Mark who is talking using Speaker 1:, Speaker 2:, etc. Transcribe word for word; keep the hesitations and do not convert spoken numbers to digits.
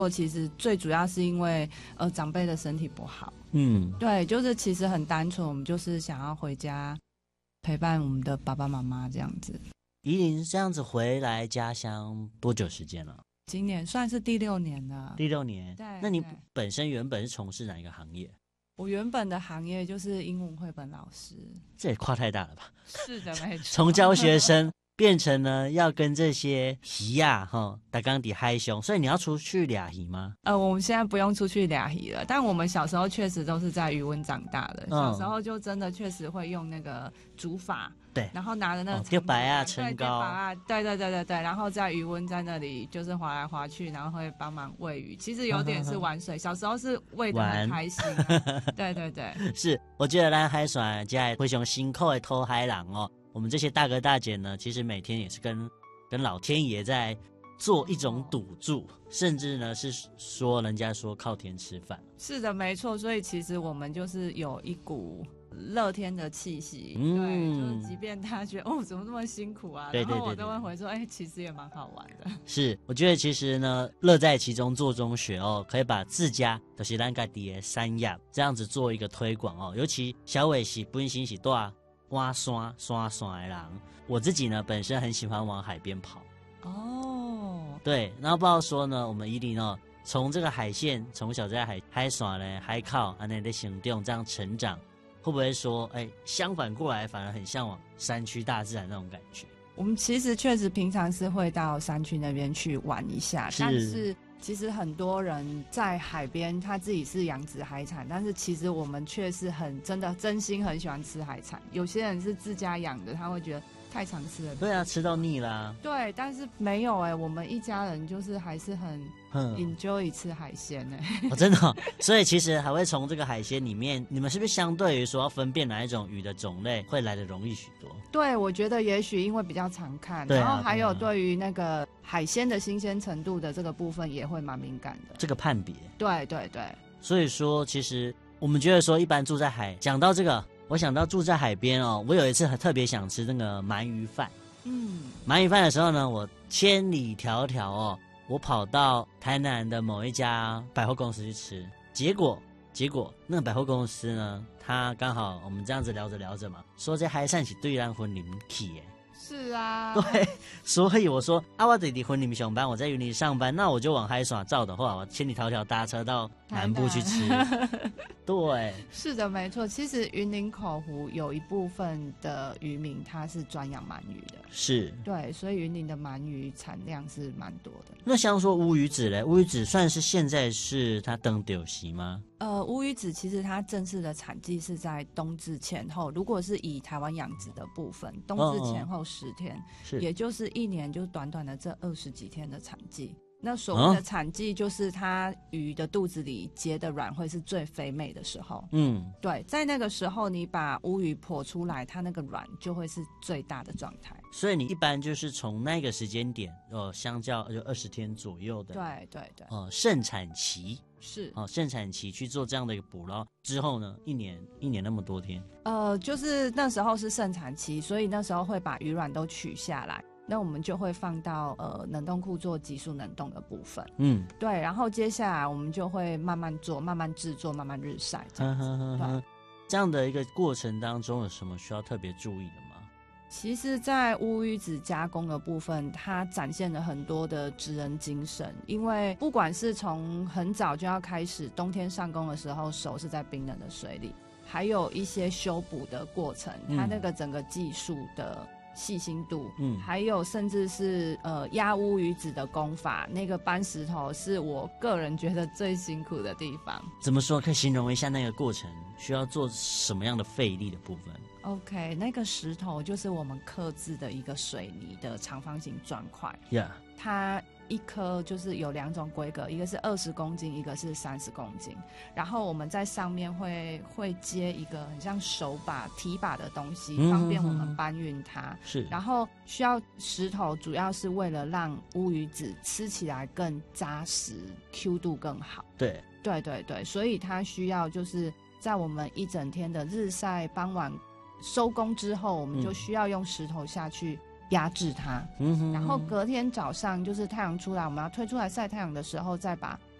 Speaker 1: 我其实最主要是因为呃长辈的身体不好，
Speaker 2: 嗯，
Speaker 1: 对，就是其实很单纯，我们就是想要回家陪伴我们的爸爸妈妈这样子。
Speaker 2: 宜林这样子回来家乡多久时间了？
Speaker 1: 今年算是第六年了。
Speaker 2: 第六年。
Speaker 1: 对，
Speaker 2: 那你
Speaker 1: 对
Speaker 2: 本身原本是从事哪一个行业？
Speaker 1: 我原本的行业就是英文绘本老师。
Speaker 2: 这也跨太大了吧？
Speaker 1: 是的，没错。
Speaker 2: 从教学生变成呢要跟这些鱼呀哈打钢底嗨熊，所以你要出去俩鱼吗？
Speaker 1: 呃，我们现在不用出去俩鱼了，但我们小时候确实都是在渔温长大的。
Speaker 2: 嗯
Speaker 1: 小时候就真的确实会用那个竹筏，
Speaker 2: 对，
Speaker 1: 然后拿着那个
Speaker 2: 哦丢白啊
Speaker 1: 对
Speaker 2: 撑高
Speaker 1: 丢白啊，对对对对对，然后在渔温在那里就是划来划去，然后会帮忙喂鱼，其实有点是玩水。小时候是喂得很开心、啊，对对对，
Speaker 2: 是，我觉得咱海船家灰熊辛苦的偷海狼哦，我们这些大哥大姐呢，其实每天也是跟跟老天爷在做一种赌注，甚至呢是说人家说靠天吃饭。
Speaker 1: 是的，没错。所以其实我们就是有一股乐天的气息，
Speaker 2: 嗯
Speaker 1: 对，就是即便他觉得哦怎么这么辛苦啊，
Speaker 2: 对对对对，
Speaker 1: 然后我都会回说，哎，其实也蛮好玩的。
Speaker 2: 是，我觉得其实呢，乐在其中做中学哦，可以把自家就是咱家己的山野这样子做一个推广哦。尤其小伟是本身是大挖山山山的人，我自己呢本身很喜欢往海边跑。
Speaker 1: 哦，
Speaker 2: 对，然后不知道说呢，我们宜林哦，从这个海线从小在海海耍呢海靠安内的行动这样成长，会不会说，哎，相反过来反而很向往山区大自然那种感觉？
Speaker 1: 我们其实确实平常是会到山区那边去玩一下，
Speaker 2: 是
Speaker 1: 但是其实很多人在海边他自己是养殖海产，但是其实我们却是很真的真心很喜欢吃海产。有些人是自家养的，他会觉得太常吃了，
Speaker 2: 对啊，吃到腻啦。
Speaker 1: 对，但是没有哎、欸，我们一家人就是还是很 enjoy 吃海鲜哎、欸
Speaker 2: 哦，真的、哦，所以其实还会从这个海鲜里面，你们是不是相对于说要分辨哪一种鱼的种类会来得容易许多？
Speaker 1: 对，我觉得也许因为比较常看，
Speaker 2: 对啊、
Speaker 1: 然后还有
Speaker 2: 对啊
Speaker 1: 对于那个海鲜的新鲜程度的这个部分也会蛮敏感的。
Speaker 2: 这个判别，
Speaker 1: 对对对，
Speaker 2: 所以说其实我们觉得说，一般住在海，讲到这个，我想到住在海边哦，我有一次很特别想吃那个鳗鱼饭。
Speaker 1: 嗯，
Speaker 2: 鳗鱼饭的时候呢，我千里迢迢哦，我跑到台南的某一家百货公司去吃，结果结果那个百货公司呢，他刚好我们这样子聊着聊着嘛，说这海产是对咱婚礼去耶。
Speaker 1: 是啊，
Speaker 2: 对，所以我说啊，我得离婚里面上班，我在云林上班，那我就往海耍照的话，我千里迢迢搭车到南部去吃。对，
Speaker 1: 是的，没错。其实云林口湖有一部分的渔民他是专养鳗鱼的，
Speaker 2: 是，
Speaker 1: 对，所以云林的鳗鱼产量是蛮多的。
Speaker 2: 那像说乌鱼子嘞，乌鱼子算是现在是它登丢席吗？
Speaker 1: 呃，乌鱼子其实它正式的产季是在冬至前后，如果是以台湾养殖的部分，冬至前后十天，
Speaker 2: 哦、是，
Speaker 1: 也就是一年就短短的这二十几天的产季。那所谓的产季，就是它鱼的肚子里结的卵会是最肥美的时候。
Speaker 2: 嗯，
Speaker 1: 对，在那个时候你把乌鱼剖出来，它那个卵就会是最大的状态。
Speaker 2: 所以你一般就是从那个时间点，呃，相较就二十天左右的，
Speaker 1: 对对对，
Speaker 2: 呃，盛产期
Speaker 1: 是
Speaker 2: 哦、呃，盛产期去做这样的一个捕捞之后呢，一年一年那么多天，
Speaker 1: 呃，就是那时候是盛产期，所以那时候会把鱼卵都取下来。那我们就会放到呃冷冻库做急速冷冻的部分，嗯，对，然后接下来我们就会慢慢做、慢慢制作、慢慢日晒这样子。呵呵呵，
Speaker 2: 对，这样的一个过程当中有什么需要特别注意的吗？
Speaker 1: 其实，在乌鱼子加工的部分，它展现了很多的职人精神，因为不管是从很早就要开始，冬天上工的时候，手是在冰冷的水里，还有一些修补的过程，它那个整个技术的细心度，嗯，还有甚至是呃压乌鱼子的功法，那个搬石头是我个人觉得最辛苦的地方。
Speaker 2: 怎么说？可以形容一下那个过程需要做什么样的费力的部分
Speaker 1: ？OK， 那个石头就是我们刻制的一个水泥的长方形砖块，
Speaker 2: Yeah，
Speaker 1: 它一颗就是有两种规格，一个是二十公斤，一个是三十公斤。然后我们在上面会会接一个很像手把提把的东西，嗯、方便我们搬运它。
Speaker 2: 是。
Speaker 1: 然后需要石头，主要是为了让乌鱼子吃起来更扎实 ，Q 度更好。
Speaker 2: 对，
Speaker 1: 对对对，所以它需要就是在我们一整天的日晒，傍晚收工之后，我们就需要用石头下去。 压制它，
Speaker 2: 嗯哼，
Speaker 1: 然后隔天早上就是太阳出来，我们要推出来晒太阳的时候，再把